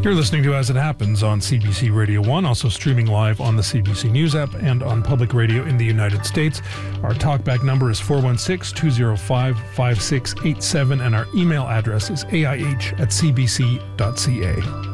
You're listening to As It Happens on CBC Radio 1, also streaming live on the CBC News app and on public radio in the United States. Our talkback number is 416-205-5687, and our email address is aih@cbc.ca.